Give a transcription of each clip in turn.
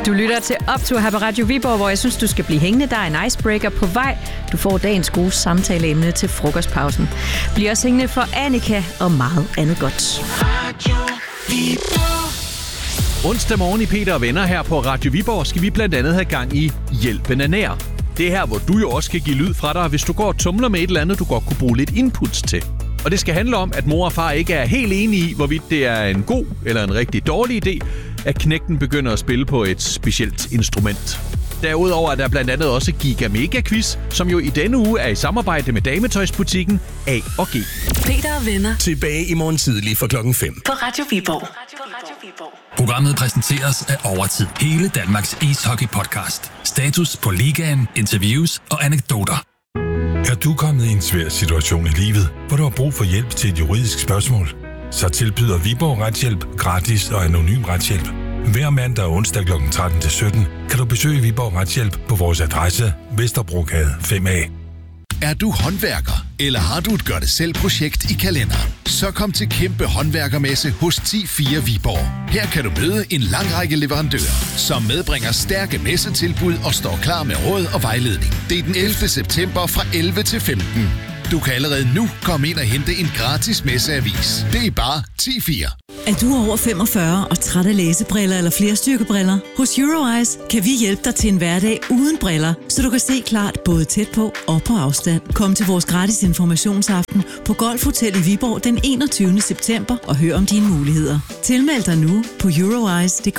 Du lytter til Optur her på Radio Viborg, hvor jeg synes, du skal blive hængende. Der er en icebreaker på vej. Du får dagens gode samtaleemne til frokostpausen. Bliv også hængende for Annika og meget andet godt. Onsdag morgen i Peter og Venner her på Radio Viborg skal vi blandt andet have gang i Hjælpen er nær. Det er her, hvor du jo også skal give lyd fra dig, hvis du går og tumler med et eller andet, du godt kunne bruge lidt inputs til. Og det skal handle om, at mor og far ikke er helt enige i, hvorvidt det er en god eller en rigtig dårlig idé, at knægten begynder at spille på et specielt instrument. Derudover er der blandt andet også Giga Mega Quiz, som jo i denne uge er i samarbejde med dametøjsbutikken A og G. Peter og Venner. Tilbage i morgen tidlig fra 5:00. På Radio Viborg. Programmet præsenteres af Overtid. Hele Danmarks ishockey-podcast. Status på ligaen, interviews og anekdoter. Er du kommet i en svær situation i livet, hvor du har brug for hjælp til et juridisk spørgsmål? Så tilbyder Viborg Retshjælp gratis og anonym retshjælp. Hver mandag og onsdag kl. 13-17 kan du besøge Viborg Retshjælp på vores adresse Vesterbrogade 5A. Er du håndværker, eller har du et gør-det-selv-projekt i kalenderen? Så kom til Kæmpe Håndværkermesse hos 10-4 Viborg. Her kan du møde en lang række leverandører, som medbringer stærke messetilbud og står klar med råd og vejledning. Det er den 11. september fra 11 til 15. Du kan allerede nu komme ind og hente en gratis messeavis. Det er bare 10-4. Er du over 45 og træt af læsebriller eller flerstyrkebriller? Hos Euroeyes kan vi hjælpe dig til en hverdag uden briller, så du kan se klart både tæt på og på afstand. Kom til vores gratis informationsaften på Golf Hotel i Viborg den 21. september og hør om dine muligheder. Tilmeld dig nu på euroeyes.dk.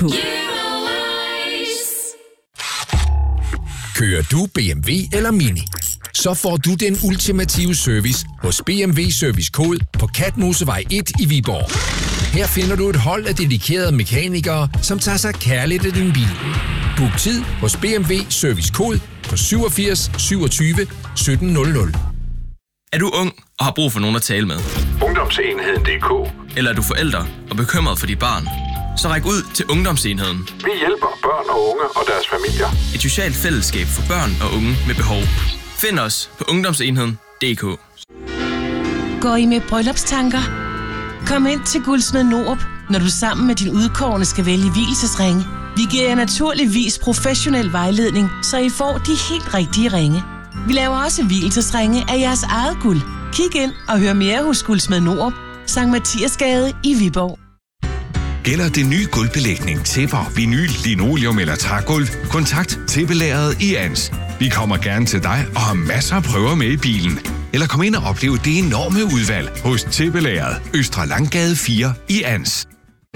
Kører du BMW eller Mini? Så får du den ultimative service hos BMW Service Kode på Katmosevej 1 i Viborg. Her finder du et hold af dedikerede mekanikere, som tager sig kærligt af din bil. Book tid hos BMW Service Kode på 87 27 1700. Er du ung og har brug for nogen at tale med? Ungdomsenheden.dk. Eller er du forælder og bekymret for dit barn? Så ræk ud til Ungdomsenheden. Vi hjælper børn og unge og deres familier. Et socialt fællesskab for børn og unge med behov. Find os på Ungdomsenheden.dk. Går I med bryllupstanker? Kom ind til Guldsmed Nord, når du sammen med din udkårne skal vælge vielsesringe. Vi giver jer naturligvis professionel vejledning, så I får de helt rigtige ringe. Vi laver også vielsesringe af jeres eget guld. Kig ind og hør mere hos Guldsmed Nord, Sankt Mathiasgade i Viborg. Gælder det nye gulvbelægning, tæpper, vinyl, linoleum eller trægulv? Kontakt Tæppelageret i Ans. Vi kommer gerne til dig og har masser af prøver med i bilen. Eller kom ind og opleve det enorme udvalg hos Tæppelageret, Østre Langgade 4 i Ans.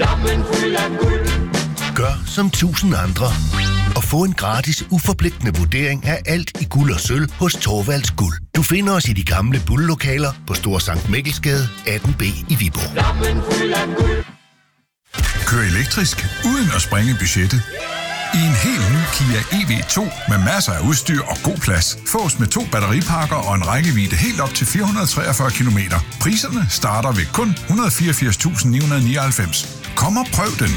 Gør som 1000 andre og få en gratis, uforpligtende vurdering af alt i guld og sølv hos Thorvalds Guld. Du finder os i de gamle Bull-lokaler på Store Sankt Mikkelsgade 18B i Viborg. Kør elektrisk uden at sprænge budgettet. I en helt ny Kia EV2 med masser af udstyr og god plads. Fås med 2 batteripakker og en rækkevidde helt op til 443 km. Priserne starter ved kun 184.999. Kom og prøv den.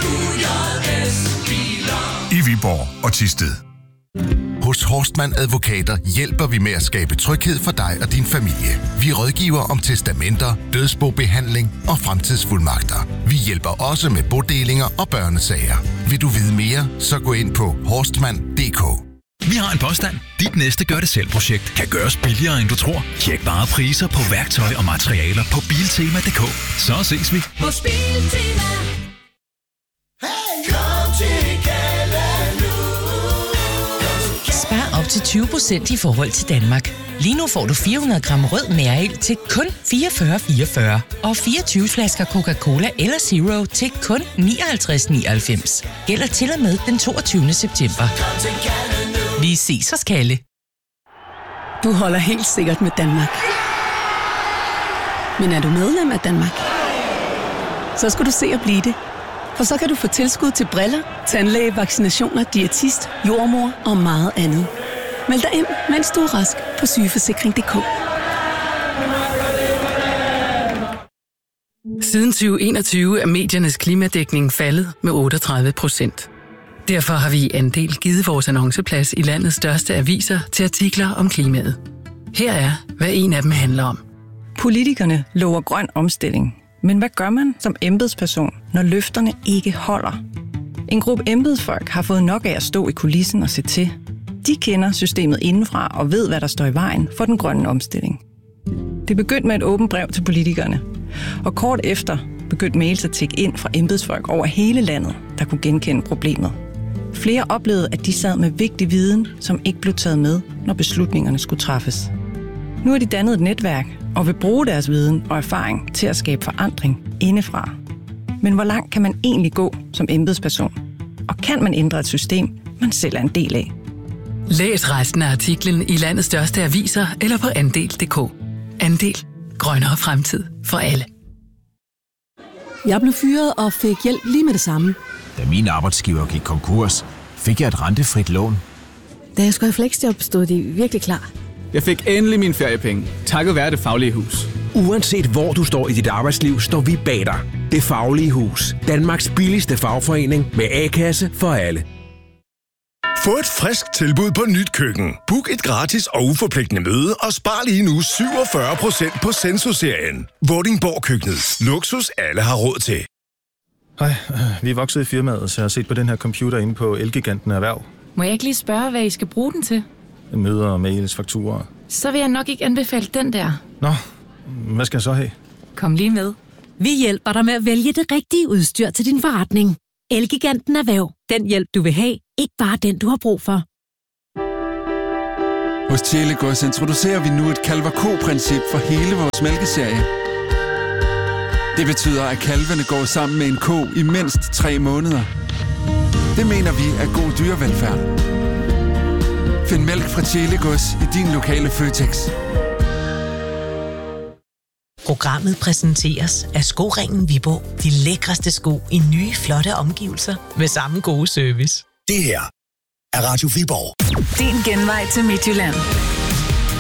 I Viborg og Thisted. Hos Horstmann Advokater hjælper vi med at skabe tryghed for dig og din familie. Vi rådgiver om testamenter, dødsbobehandling og fremtidsfuldmagter. Vi hjælper også med bodelinger og børnesager. Vil du vide mere, så gå ind på horstmann.dk. Vi har en påstand. Dit næste gør-det-selv-projekt kan gøres billigere, end du tror. Tjek bare priser på værktøj og materialer på Biltema.dk. Så ses vi. Hos Biltema. Spar op til 20% i forhold til Danmark. Lige nu får du 400 gram rød Mærel til kun 44,44 og 24 flasker Coca-Cola eller Zero til kun 59,99. Gælder til og med den 22. september. Vi ses hos Kalle. Du holder helt sikkert med Danmark. Men er du medlem af Danmark? Så skal du se at blive det. For så kan du få tilskud til briller, tandlæge, vaccinationer, diætist, jordmor og meget andet. Meld dig ind, mens du er rask på sygeforsikring.dk. Siden 2021 er mediernes klimadækning faldet med 38%. Derfor har vi i Andel givet vores annonceplads i landets største aviser til artikler om klimaet. Her er, hvad en af dem handler om. Politikerne lover grøn omstilling. Men hvad gør man som embedsperson, når løfterne ikke holder? En gruppe embedsfolk har fået nok af at stå i kulissen og se til. De kender systemet indenfra og ved, hvad der står i vejen for den grønne omstilling. Det begyndte med et åbent brev til politikerne. Og kort efter begyndte mails at tikke ind fra embedsfolk over hele landet, der kunne genkende problemet. Flere oplevede, at de sad med vigtig viden, som ikke blev taget med, når beslutningerne skulle træffes. Nu har de dannet et netværk og vil bruge deres viden og erfaring til at skabe forandring indefra. Men hvor langt kan man egentlig gå som embedsperson? Og kan man ændre et system, man selv er en del af? Læs resten af artiklen i landets største aviser eller på andel.dk. Andel. Grønnere fremtid for alle. Jeg blev fyret og fik hjælp lige med det samme. Da min arbejdsgiver gik konkurs, fik jeg et rentefrit lån. Da jeg skulle i fleksjob, stod de virkelig klar. Jeg fik endelig mine feriepenge, takket være Det Faglige Hus. Uanset hvor du står i dit arbejdsliv, står vi bag dig. Det Faglige Hus. Danmarks billigste fagforening med A-kasse for alle. Få et frisk tilbud på nyt køkken. Book et gratis og uforpligtende møde og spar lige nu 47% på Senso-serien. Vordingborg Køkkenet. Luksus alle har råd til. Hej, vi er vokset i firmaet, så jeg har set på den her computer inde på Elgiganten Erhverv. Må jeg ikke lige spørge, hvad I skal bruge den til? Møder, mails, fakturer. Så vil jeg nok ikke anbefale den der. Nå, hvad skal jeg så have? Kom lige med. Vi hjælper dig med at vælge det rigtige udstyr til din forretning. Elgiganten Erhverv. Den hjælp, du vil have. Ikke bare den, du har brug for. Hos Tjelegårds introducerer vi nu et kalver-ko-princip for hele vores mælkeserie. Det betyder, at kalvene går sammen med en ko i mindst 3 måneder. Det mener vi er god dyrevelfærd. Find mælk fra Tjelegårds i din lokale Føtex. Programmet præsenteres af Skoringen Viborg. De lækreste sko i nye, flotte omgivelser med samme gode service. Det her er Radio Viborg. Din genvej til Midtjylland.